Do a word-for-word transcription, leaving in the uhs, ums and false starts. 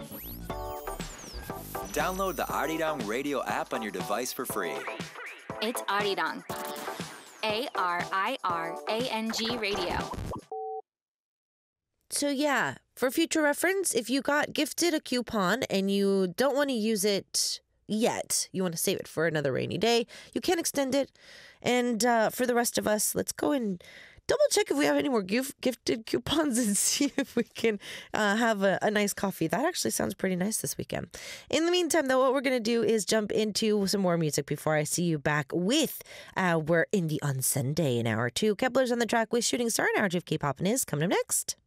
Download the Arirang Radio app on your device for free. It's Arirang. A R I R A N G Radio. So yeah, for future reference, if you got gifted a coupon and you don't want to use it yet, you want to save it for another rainy day, you can extend it. And uh, for the rest of us, let's go and double check if we have any more gif- gifted coupons and see if we can uh, have a, a nice coffee. That actually sounds pretty nice this weekend. In the meantime, though, what we're going to do is jump into some more music before I see you back with uh, We're Indie on Sunday in hour two. Kepler's on the track with Shooting Star in hour two of K-Pop and is coming up next.